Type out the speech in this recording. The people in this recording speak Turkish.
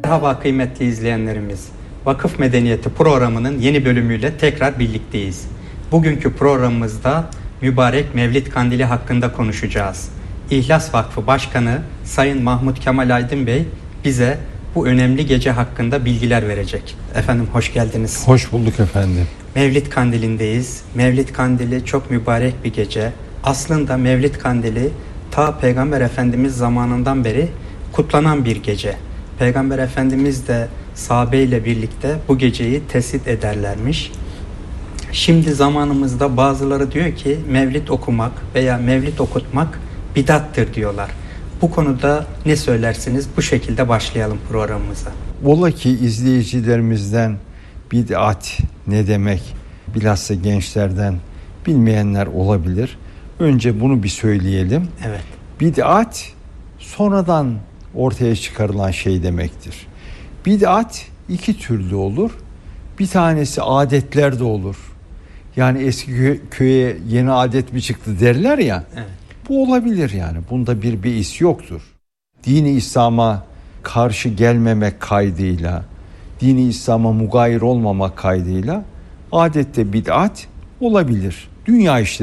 Merhaba kıymetli izleyenlerimiz. Vakıf Medeniyeti programının yeni bölümüyle tekrar birlikteyiz. Bugünkü programımızda mübarek Mevlid Kandili hakkında konuşacağız. İhlas Vakfı Başkanı Sayın Mahmut Kemal Aydın Bey bize bu önemli gece hakkında bilgiler verecek. Efendim hoş geldiniz. Hoş bulduk efendim. Mevlid Kandili'ndeyiz. Mevlid Kandili çok mübarek bir gece. Aslında Mevlid Kandili ta Peygamber Efendimiz zamanından beri kutlanan bir gece. Peygamber Efendimiz de sahabeyle birlikte bu geceyi tesit ederlermiş. Şimdi zamanımızda bazıları diyor ki Mevlid okumak veya Mevlid okutmak bidattır diyorlar. Bu konuda ne söylersiniz? Bu şekilde başlayalım programımıza. Ola ki izleyicilerimizden bid'at ne demek, bilhassa gençlerden bilmeyenler olabilir. Önce bunu bir söyleyelim. Evet. Bid'at sonradan ortaya çıkarılan şey demektir. Bid'at iki türlü olur. Bir tanesi adetlerde olur. Yani eski köye yeni adet mi çıktı derler ya. Evet. Bu olabilir yani. Bunda bir beis yoktur. Dini İslam'a karşı gelmemek kaydıyla, dini İslam'a mugayir olmamak kaydıyla adette bid'at olabilir. Dünya işleri